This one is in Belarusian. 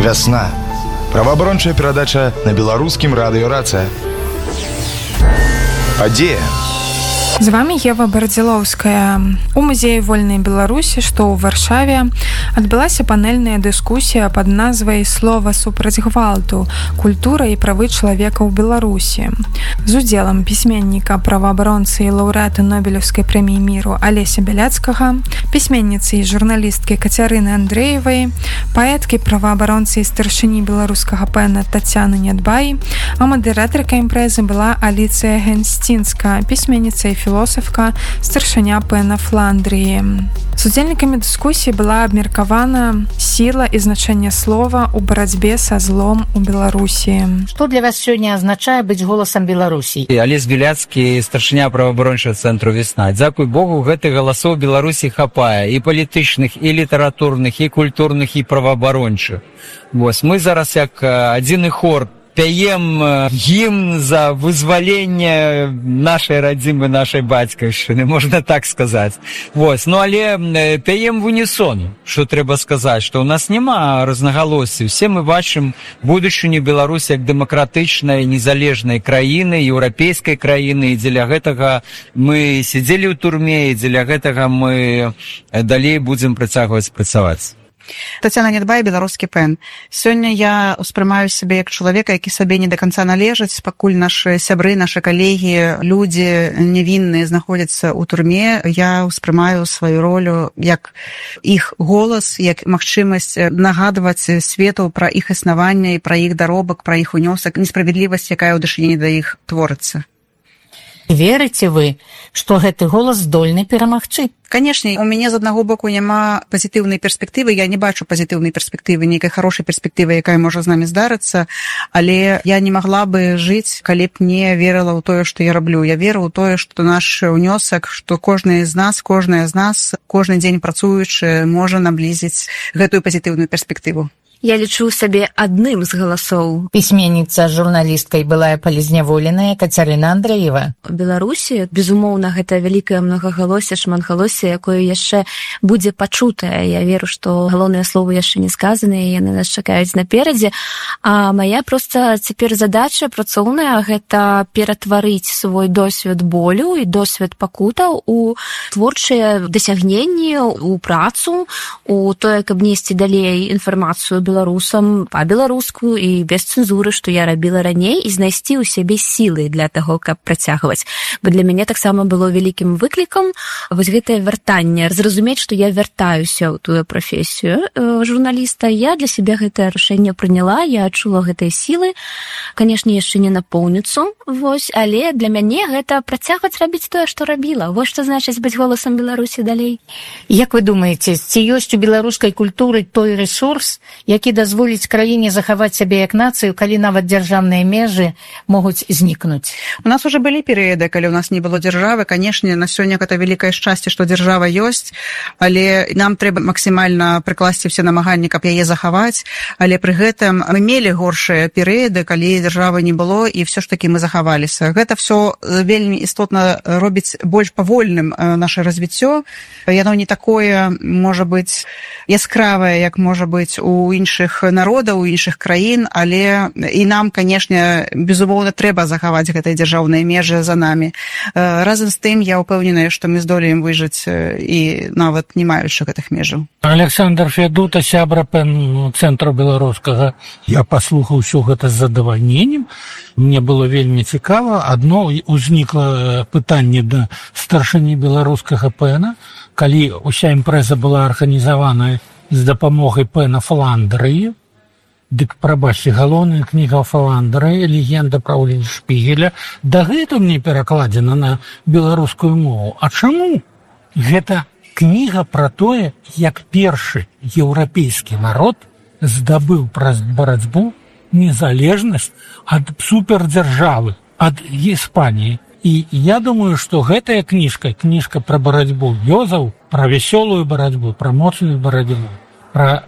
Вясна. Праваабарончая перадача на беларускім радыё «Рацыя». Падзея. З вами Ева Бардзілоўская. У музеі вольнай Беларусі, што ў Варшаве, адбылася панельная дыскусія пад назвай «Слова супраць гвалту. Культура і правы чалавека ў Беларусі» з удзелам пісьменніка, праваабаронцы і лаўрэата Нобелеўскай прэміі міру Алеся Бяляцкага, пісьменніцы і журналісткі Кацярыны Андрэевай, паэткі, праваабаронцы і старшыні беларускага пэна Тацяны Нядбай, а мадэратарка імпрэзы была Аліцыя Генсцінска, пісьменніца і філосафка, старшыня пэна Фландрыі. З удзельнікамі дыскусіі была абмеркавана сіла і значэнне слова ў барацьбе са злом у Беларусі. Што для вас сёння азначае быць голасам Беларусі? Алесь Бяляцкі, старшыня праваабарончага цэнтру «Вясна». Дзякуй Богу, гэтых галасоў Беларусі хапае, і палітычных, і літаратурных, і культурных, і праваабарончых. Мы зараз як адзіны хор пяем гімн за вызваленне нашай радзімы, нашай бацькаўшчыны, можна так сказаць. Але пяем в унісон, што трэба сказаць, што ў нас няма рознагалоссі. Усе мы бачым будучыню Беларусі як дэмакратычнай, незалежнай краіны, еўрапейскай краіны, і дзеля гэтага мы сядзелі ў турме, і дзеля гэтага мы далей будзем працягваць працаваць. Тацяна Нядбай, беларускі пэн. Сёння я ўспрымаю сябе як чалавека, які сабе не да канца належаць, пакуль нашы сябры, нашы калегі, людзі нявінныя знаходзяцца ў турме. Я ўспрымаю сваю ролю як іх голас, як магчымасць нагадваць свету пра іх існаванне і пра іх даробак, пра іх унёсак, несправядлівасць, якая ў дачыненні да іх творыцца. Верыце вы, што гэты голас здольны перамагчы? Канешне, у мяне з аднаго боку няма пазітыўнай перспектывы, я не бачу пазітыўнай перспектывы, нейкай хорошай перспектывы, якая можа з намі здарыцца, але я не магла бы жыць, калі б не верыла ў тое, што я раблю. Я веру ў тое, што наш унёсак, што кожная з нас, кожны дзень працуючы, можа наблізіць гэтую пазітыўную перспектыву. Я лічу сабе адным з галасоў. Пісьменніца, журналістка і былая палізняволеная Кацярына Андрэева. У Беларусі, безумоўна, гэта вялікае многагалоссе, шматгалоссе, якое яшчэ будзе пачутае. Я веру, што галоўныя словы яшчэ не сказаныя, яны нас чакаюць наперадзе. А мая проста цяпер задача працоўная — гэта ператварыць свой досвед болю і досвед пакутаў у творчыя дасягненні, у працу, у тое, каб несці далей інфармацыю беларусам па-беларуску і без цэнзуры, што я рабіла раней, і знайсці ў сябе сілы для таго, каб працягваць. Бо для мяне таксама было вялікім выклікам гэтае вяртанне, зразумець, што я вяртаюся ў тую прафесію журналіста. Я для сябе гэтае рашэнне прыняла, я адчула гэтыя сілы. Канешне, яшчэ не напоўніцу, але для мяне гэта працягваць рабіць тое, што рабіла. Што значыць быць голасам Беларусі далей. Як вы думаеце, ці ёсць у беларускай культуры той рэсурс, які дазволіць краіне захаваць сябе як нацыю, калі нават дзяржаўныя межы могуць знікнуць? У нас уже былі перыяды, калі ў нас не было дзяржавы. Канешне, на сёння гэта вялікае шчасце, што дзяржава ёсць, але нам трэба максімальна прыкласці ўсе намаганні, каб яе захаваць. Але пры гэтым мы мелі горшыя перыяды, калі дзяржавы не было, і ўсё ж такі мы захаваліся. Гэта ўсё вельмі істотна робіць больш павольным наша развіццё. Яно не такое, можа быць, яскравае, як можа быць у іншых народаў, у іншых краін, але і нам, канешне, безумоўна, трэба захаваць гэтыя дзяржаўныя межы за намі. Разам з тым, я ўпэўненая, што мы здолеем выжыць і нават не маючы гэтых межаў. Александр Федута, сябра цэнтру беларускага. Я паслухаў усё гэта з задавальненнем. Мне было вельмі цікава. Адно узнікла пытанне да старшыні беларускага пэна, калі уся імпрэза была арганізавана з дапамогай пэна Фландрыі. Дык, прабачце, галоўная кніга Фландрыі, легенда пра Шпігеля, дагэтуль не перакладзена на беларускую мову. А чаму? Гэта кніга пра тое, як першы еўрапейскі народ здабыў праз барацьбу незалежнасць ад супердзяржавы, ад Іспаніі. І я думаю, што гэтая кніжка пра барацьбу вёзаў, пра вясёлую барацьбу, пра моцную барацьбу, пра